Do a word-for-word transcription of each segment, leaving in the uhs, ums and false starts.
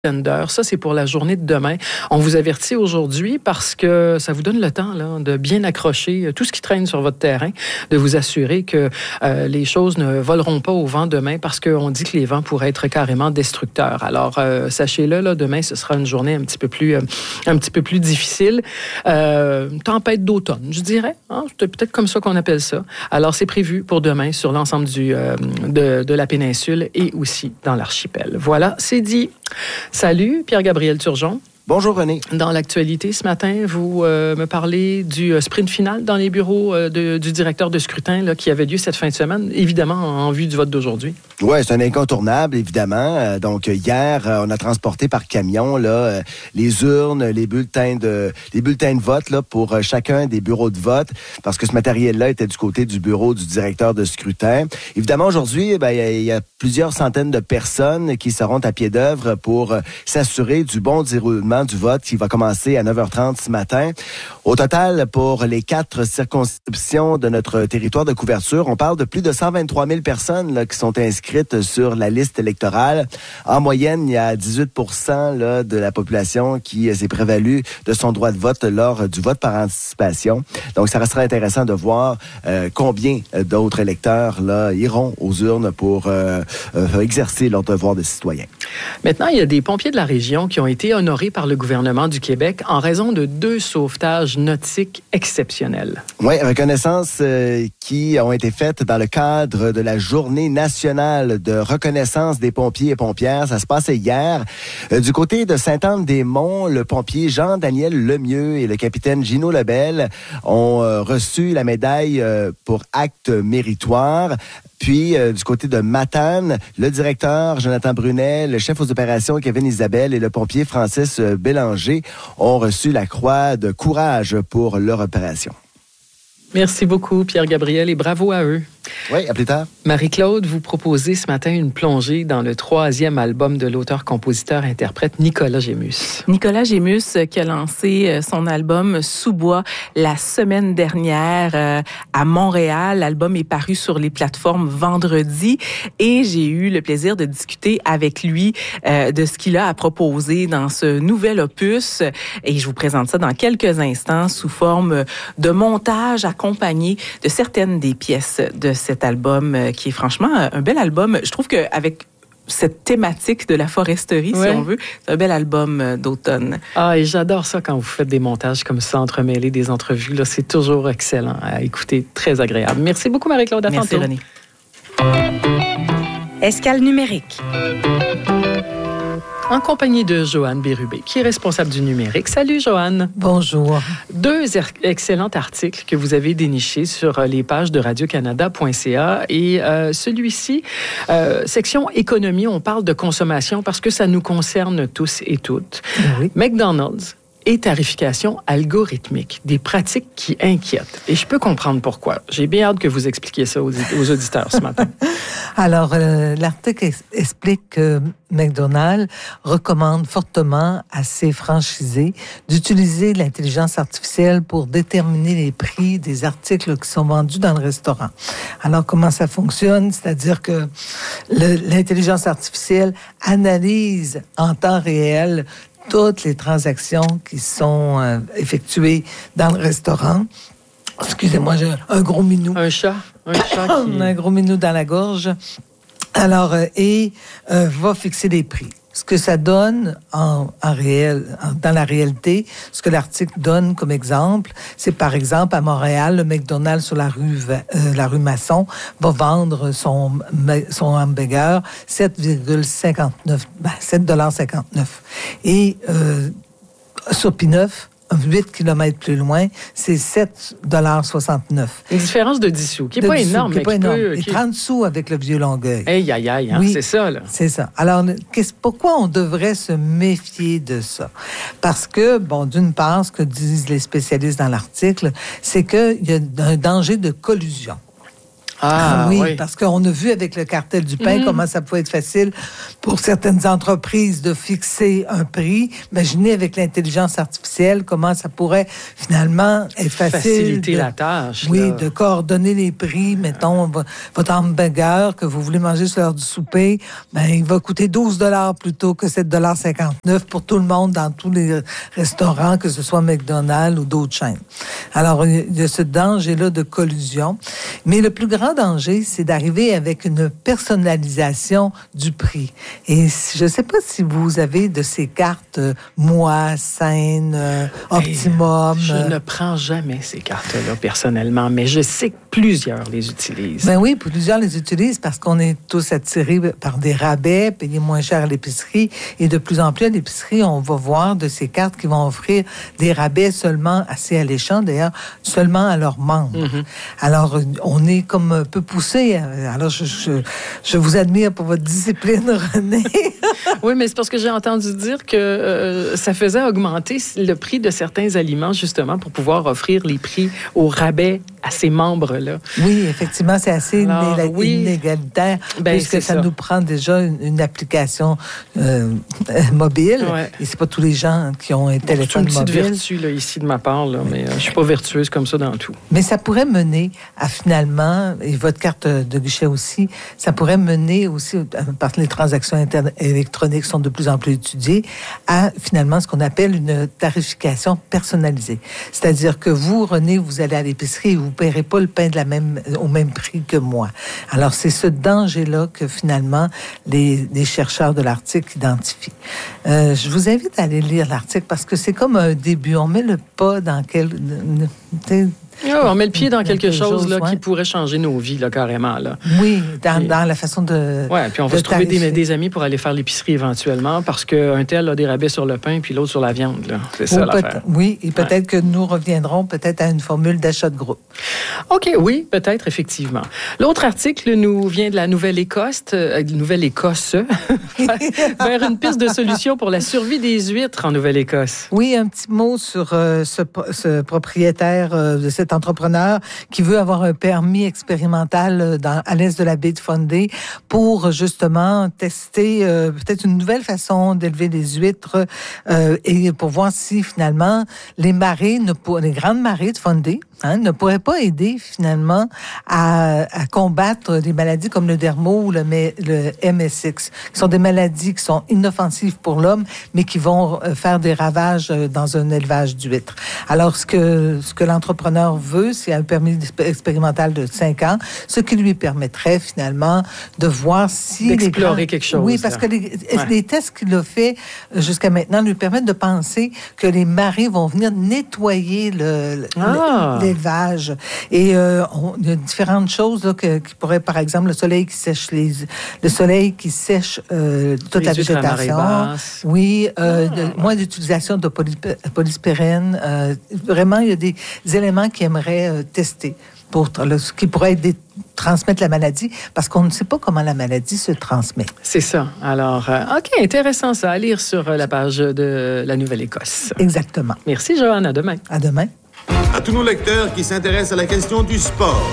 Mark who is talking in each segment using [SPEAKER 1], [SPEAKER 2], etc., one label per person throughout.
[SPEAKER 1] d'heures. Ça, c'est pour la journée de demain. On vous avertit aujourd'hui parce que ça vous donne le temps là, de bien accrocher tout ce qui traîne sur votre terrain, de vous assurer que euh, les choses ne voleront pas au vent demain parce qu'on dit que les vents pourraient être carrément destructeurs. Alors, euh, sachez-le, là, demain, ce sera une journée un petit peu plus, euh, un petit peu plus difficile. Euh, tempête d'automne, je dirais. Hein? C'est peut-être comme ça qu'on appelle ça. Alors, c'est prévu pour demain sur l'ensemble du, euh, de, de la péninsule et aussi dans l'archipel. Voilà, c'est dit. Salut, Pierre-Gabriel Turgeon.
[SPEAKER 2] Bonjour René.
[SPEAKER 1] Dans l'actualité ce matin, vous euh, me parlez du euh, sprint final dans les bureaux euh, de, du directeur de scrutin là, qui avait lieu cette fin de semaine, évidemment en vue du vote d'aujourd'hui.
[SPEAKER 2] Oui, c'est un incontournable, évidemment. Euh, donc, hier, euh, on a transporté par camion là, euh, les urnes, les bulletins de les bulletins de vote là, pour euh, chacun des bureaux de vote, parce que ce matériel-là était du côté du bureau du directeur de scrutin. Évidemment, aujourd'hui, ben, il y a plusieurs centaines de personnes qui seront à pied d'œuvre pour euh, s'assurer du bon déroulement du vote qui va commencer à neuf heures trente ce matin. Au total, pour les quatre circonscriptions de notre territoire de couverture, on parle de plus de cent vingt-trois mille personnes là, qui sont inscrites sur la liste électorale. En moyenne, il y a dix-huit pour cent là, de la population qui s'est prévalue de son droit de vote lors du vote par anticipation. Donc, ça restera intéressant de voir euh, combien d'autres électeurs là, iront aux urnes pour euh, euh, exercer leur devoir de citoyen.
[SPEAKER 1] Maintenant, il y a des pompiers de la région qui ont été honorés par le gouvernement du Québec en raison de deux sauvetages nautiques exceptionnels.
[SPEAKER 2] Oui, reconnaissances euh, qui ont été faites dans le cadre de la Journée nationale de reconnaissance des pompiers et pompières. Ça se passait hier. Euh, du côté de Sainte-Anne-des-Monts, le pompier Jean-Daniel Lemieux et le capitaine Gino Lebel ont euh, reçu la médaille euh, pour acte méritoire. Puis, euh, du côté de Matane, le directeur Jonathan Brunet, le chef aux opérations Kevin Isabelle et le pompier Francis Bélanger ont reçu la croix de courage pour leur opération.
[SPEAKER 1] Merci beaucoup, Pierre-Gabriel, et bravo à eux.
[SPEAKER 2] Oui, à plus tard.
[SPEAKER 1] Marie-Claude, vous proposez ce matin une plongée dans le troisième album de l'auteur-compositeur-interprète Nicolas Gémus.
[SPEAKER 3] Nicolas Gémus qui a lancé son album Sous-bois la semaine dernière euh, à Montréal. L'album est paru sur les plateformes vendredi et j'ai eu le plaisir de discuter avec lui euh, de ce qu'il a à proposer dans ce nouvel opus. Et je vous présente ça dans quelques instants sous forme de montage accompagné de certaines des pièces de cet album euh, qui est franchement un bel album. Je trouve qu'avec cette thématique de la foresterie, ouais. si on veut, c'est un bel album euh, d'automne.
[SPEAKER 1] Ah, et j'adore ça quand vous faites des montages comme ça, entremêlés des entrevues. Là, c'est toujours excellent à écouter, très agréable. Merci beaucoup, Marie-Claude. À
[SPEAKER 3] Merci,
[SPEAKER 1] tantôt.
[SPEAKER 3] René.
[SPEAKER 4] Escale numérique.
[SPEAKER 1] En compagnie de Joanne Bérubé, qui est responsable du numérique. Salut, Joanne.
[SPEAKER 5] Bonjour.
[SPEAKER 1] Deux er- excellents articles que vous avez dénichés sur les pages de radio canada point c a. Et euh, celui-ci, euh, section économie, on parle de consommation parce que ça nous concerne tous et toutes.
[SPEAKER 5] Oui.
[SPEAKER 1] McDonald's et tarification algorithmique, des pratiques qui inquiètent. Et je peux comprendre pourquoi. J'ai bien hâte que vous expliquiez ça aux, aux auditeurs ce matin.
[SPEAKER 5] Alors, euh, l'article ex- explique que McDonald's recommande fortement à ses franchisés d'utiliser l'intelligence artificielle pour déterminer les prix des articles qui sont vendus dans le restaurant. Alors, comment ça fonctionne? C'est-à-dire que le, l'intelligence artificielle analyse en temps réel toutes les transactions qui sont euh, effectuées dans le restaurant. Excusez-moi, j'ai un gros minou.
[SPEAKER 1] Un chat. Un chat qui...
[SPEAKER 5] un gros minou dans la gorge. Alors, euh, et euh, va fixer les prix. Ce que ça donne en, en réel, en, dans la réalité, ce que l'article donne comme exemple, c'est par exemple à Montréal, le McDonald's sur la rue, euh, la rue Masson va vendre son, son hamburger sept virgule cinquante-neuf, ben, sept dollars cinquante-neuf. Et euh, sur P-neuf, huit kilomètres plus loin, c'est sept dollars soixante-neuf.
[SPEAKER 1] Une différence de dix sous, qui n'est pas énorme.
[SPEAKER 5] Qui n'est pas énorme.
[SPEAKER 1] Peut,
[SPEAKER 5] Et
[SPEAKER 1] qui...
[SPEAKER 5] trente sous avec le vieux Longueuil.
[SPEAKER 1] Aïe, aïe, aïe, hein?
[SPEAKER 5] Oui,
[SPEAKER 1] c'est ça, là.
[SPEAKER 5] C'est ça. Alors, pourquoi on devrait se méfier de ça? Parce que, bon, d'une part, ce que disent les spécialistes dans l'article, c'est qu'il y a un danger de collusion.
[SPEAKER 1] Ah,
[SPEAKER 5] oui,
[SPEAKER 1] oui,
[SPEAKER 5] parce qu'on a vu avec le cartel du pain mm-hmm. comment ça pouvait être facile pour certaines entreprises de fixer un prix. Imaginez avec l'intelligence artificielle comment ça pourrait finalement être facile.
[SPEAKER 1] Faciliter
[SPEAKER 5] de,
[SPEAKER 1] la tâche.
[SPEAKER 5] Oui,
[SPEAKER 1] là.
[SPEAKER 5] de coordonner les prix. Mettons, votre hamburger que vous voulez manger sur l'heure du souper, ben, il va coûter douze dollars plutôt que sept dollars cinquante-neuf pour tout le monde dans tous les restaurants, que ce soit McDonald's ou d'autres chaînes. Alors, il y a ce danger-là de collusion. Mais le plus grand danger, c'est d'arriver avec une personnalisation du prix. Et je ne sais pas si vous avez de ces cartes euh, Moi, Scène, euh, Optimum.
[SPEAKER 1] Je
[SPEAKER 5] euh,
[SPEAKER 1] ne prends jamais ces cartes-là personnellement, mais je sais que plusieurs les utilisent.
[SPEAKER 5] Ben oui, plusieurs les utilisent parce qu'on est tous attirés par des rabais, payés moins cher à l'épicerie. Et de plus en plus à l'épicerie, on va voir de ces cartes qui vont offrir des rabais seulement assez alléchants, d'ailleurs, seulement à leurs membres. Mm-hmm. Alors, on est comme un peu poussé. Alors, je, je, je vous admire pour votre discipline, René.
[SPEAKER 1] Oui, mais c'est parce que j'ai entendu dire que euh, ça faisait augmenter le prix de certains aliments, justement, pour pouvoir offrir les prix au rabais à ces membres-là.
[SPEAKER 5] Oui, effectivement, c'est assez
[SPEAKER 1] Alors,
[SPEAKER 5] iné-
[SPEAKER 1] oui.
[SPEAKER 5] inégalitaire,
[SPEAKER 1] ben,
[SPEAKER 5] puisque ça,
[SPEAKER 1] ça
[SPEAKER 5] nous prend déjà une, une application euh, mobile.
[SPEAKER 1] Ouais.
[SPEAKER 5] Et c'est pas tous les gens qui ont un téléphone
[SPEAKER 1] mobile. C'est une petite
[SPEAKER 5] mobile.
[SPEAKER 1] vertu, là, ici, de ma part, là, mais euh, je suis pas vertueuse comme ça dans tout.
[SPEAKER 5] Mais ça pourrait mener à finalement, et votre carte de guichet aussi, ça pourrait mener aussi, parce que les transactions inter- électroniques sont de plus en plus étudiées, à finalement ce qu'on appelle une tarification personnalisée. C'est-à-dire que vous, René, vous allez à l'épicerie et vous ne paierez pas le pain de la même, au même prix que moi. Alors, c'est ce danger-là que finalement les, les chercheurs de l'article identifient. Euh, je vous invite à aller lire l'article parce que c'est comme un début. On met le pas dans quel...
[SPEAKER 1] Oh, on met le pied dans quelque, quelque chose, chose là,
[SPEAKER 5] ouais.
[SPEAKER 1] qui pourrait changer nos vies, là, carrément. Là.
[SPEAKER 5] Oui, dans,
[SPEAKER 1] puis,
[SPEAKER 5] dans la façon de.
[SPEAKER 1] Oui, puis on va se trouver des, des amis pour aller faire l'épicerie éventuellement parce qu'un tel a des rabais sur le pain puis l'autre sur la viande. Là. C'est ça l'affaire.
[SPEAKER 5] Oui, et peut-être ouais. que nous reviendrons peut-être à une formule d'achat de groupe.
[SPEAKER 1] OK, oui, peut-être, effectivement. L'autre article nous vient de la Nouvelle-Écosse, euh, Nouvelle-Écosse, vers une piste de solution pour la survie des huîtres en Nouvelle-Écosse.
[SPEAKER 5] Oui, un petit mot sur euh, ce, ce propriétaire euh, de cette entrepreneur qui veut avoir un permis expérimental dans, à l'est de la baie de Fundy pour justement tester euh, peut-être une nouvelle façon d'élever les huîtres euh, et pour voir si finalement les marées, ne pour, les grandes marées de Fundy hein, ne pourraient pas aider finalement à, à combattre des maladies comme le dermo ou le, le M S X, qui sont des maladies qui sont inoffensives pour l'homme, mais qui vont faire des ravages dans un élevage d'huîtres. Alors, ce que, ce que l'entrepreneur veut, c'est un permis expérimental de cinq ans, ce qui lui permettrait finalement de voir si...
[SPEAKER 1] D'explorer
[SPEAKER 5] les grands...
[SPEAKER 1] quelque chose.
[SPEAKER 5] Oui, parce que les, ouais. les tests qu'il a fait jusqu'à maintenant lui permettent de penser que les marées vont venir nettoyer le, ah. l'élevage. Et euh, on, il y a différentes choses là, que, qui pourraient, par exemple, le soleil qui sèche les... Le soleil qui sèche euh, toute les la végétation. Oui, euh, ah. de, moins d'utilisation de poly, polyspirène. Euh, vraiment, il y a des éléments qui aimeraient euh, tester pour le, ce qui pourrait être des, transmettre la maladie, parce qu'on ne sait pas comment la maladie se transmet.
[SPEAKER 1] C'est ça. Alors, euh, OK, intéressant ça, à lire sur euh, la page de la Nouvelle-Écosse.
[SPEAKER 5] Exactement.
[SPEAKER 1] Merci, Joanne. À demain.
[SPEAKER 5] À demain.
[SPEAKER 4] À tous nos lecteurs qui s'intéressent à la question du sport.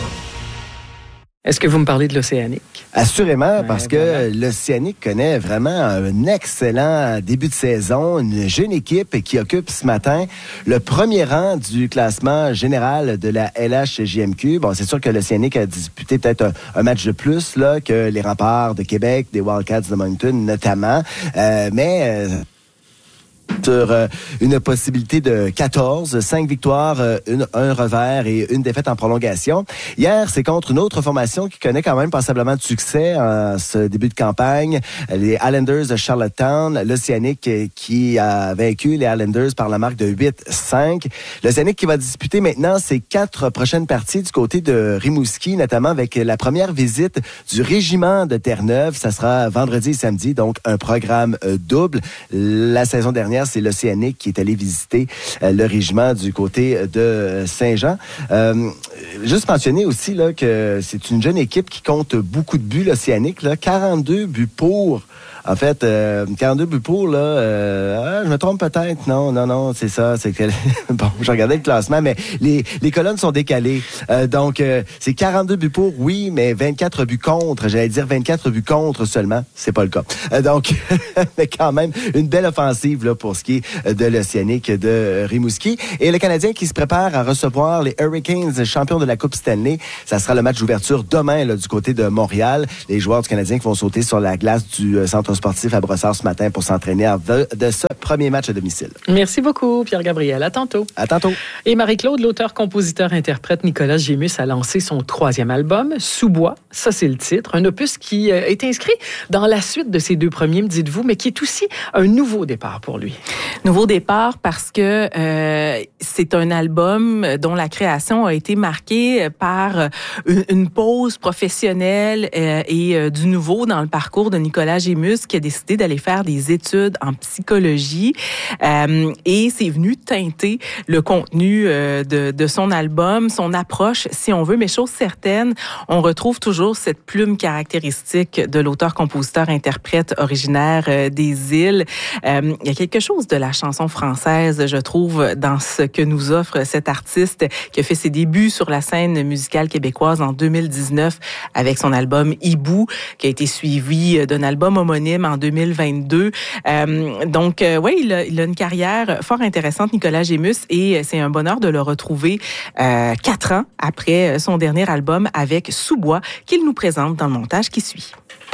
[SPEAKER 1] Est-ce que vous me parlez de l'Océanique?
[SPEAKER 2] Assurément, parce
[SPEAKER 1] ouais,
[SPEAKER 2] que
[SPEAKER 1] voilà.
[SPEAKER 2] l'Océanique connaît vraiment un excellent début de saison, une jeune équipe qui occupe ce matin le premier rang du classement général de la L H J M Q. Bon, c'est sûr que l'Océanique a disputé peut-être un, un match de plus là, que les Remparts de Québec, des Wildcats de Moncton notamment, euh, mais... Euh, sur euh, une possibilité de quatorze, cinq victoires, euh, une, un revers et une défaite en prolongation. Hier, c'est contre une autre formation qui connaît quand même passablement de succès en ce début de campagne, les Islanders de Charlottetown, l'Océanique qui a vaincu les Islanders par la marque de huit cinq. L'Océanique qui va disputer maintenant ses quatre prochaines parties du côté de Rimouski, notamment avec la première visite du régiment de Terre-Neuve. Ça sera vendredi et samedi, donc un programme euh, double. La saison dernière, c'est c'est l'Océanique qui est allé visiter euh, le régiment du côté de Saint-Jean. Euh, juste mentionner aussi là, que c'est une jeune équipe qui compte beaucoup de buts, l'Océanique, là, quarante-deux buts pour. En fait, euh, quarante-deux buts pour, là, euh, ah, je me trompe peut-être. Non, non, non, c'est ça. C'est que bon, je regardais le classement, mais les, les colonnes sont décalées. Euh, donc, euh, c'est quarante-deux buts pour, oui, mais vingt-quatre buts contre. J'allais dire vingt-quatre buts contre seulement. C'est pas le cas. Euh, donc, mais quand même, une belle offensive là, pour ce qui est de l'Océanique de Rimouski. Et le Canadien qui se prépare à recevoir les Hurricanes, champions de la Coupe Stanley. Ça sera le match d'ouverture demain là, du côté de Montréal. Les joueurs du Canadien qui vont sauter sur la glace du euh, centre sportif à Brossard ce matin pour s'entraîner de, de ce premier match à domicile.
[SPEAKER 1] Merci beaucoup, Pierre-Gabriel. À tantôt.
[SPEAKER 2] À tantôt.
[SPEAKER 1] Et Marie-Claude, l'auteur, compositeur, interprète Nicolas Gémus a lancé son troisième album, Sous-bois. Ça, c'est le titre. Un opus qui euh, est inscrit dans la suite de ses deux premiers, me dites-vous, mais qui est aussi un nouveau départ pour lui.
[SPEAKER 3] Nouveau départ parce que euh, c'est un album dont la création a été marquée par une, une pause professionnelle euh, et euh, du nouveau dans le parcours de Nicolas Gémus, qui a décidé d'aller faire des études en psychologie euh, et c'est venu teinter le contenu euh, de, de son album, son approche, si on veut, mais chose certaine, on retrouve toujours cette plume caractéristique de l'auteur-compositeur-interprète originaire euh, des îles. Euh, il y a quelque chose de la chanson française, je trouve, dans ce que nous offre cet artiste qui a fait ses débuts sur la scène musicale québécoise en deux mille dix-neuf avec son album Hibou, qui a été suivi d'un album homonyme en deux mille vingt-deux. Euh, donc, euh, oui, il a, il a une carrière fort intéressante, Nicolas Gémus, et c'est un bonheur de le retrouver euh, quatre ans après son dernier album avec Sous-bois, qu'il nous présente dans le montage qui suit.